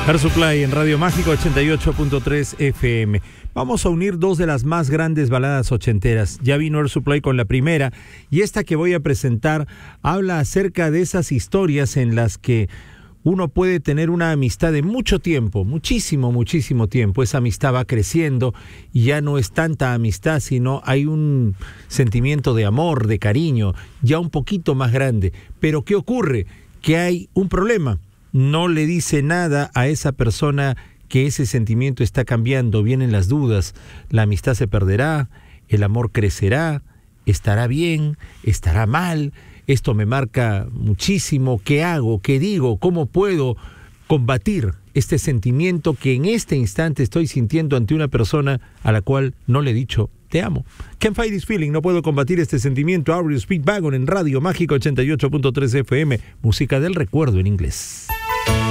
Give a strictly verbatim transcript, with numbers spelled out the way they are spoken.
Air Supply en Radio Mágico ochenta y ocho punto tres F M. Vamos a unir dos de las más grandes baladas ochenteras. Ya vino Air Supply con la primera y esta que voy a presentar habla acerca de esas historias en las que uno puede tener una amistad de mucho tiempo, muchísimo, muchísimo tiempo. Esa amistad va creciendo y ya no es tanta amistad, sino hay un sentimiento de amor, de cariño, ya un poquito más grande. Pero ¿qué ocurre? Que hay un problema. No le dice nada a esa persona que ese sentimiento está cambiando, vienen las dudas, la amistad se perderá, el amor crecerá, estará bien, estará mal, esto me marca muchísimo, ¿qué hago? ¿Qué digo? ¿Cómo puedo combatir este sentimiento que en este instante estoy sintiendo ante una persona a la cual no le he dicho te amo? Can't fight this feeling, no puedo combatir este sentimiento. R E O Speedwagon en Radio Mágico ochenta y ocho punto tres F M, música del recuerdo en inglés.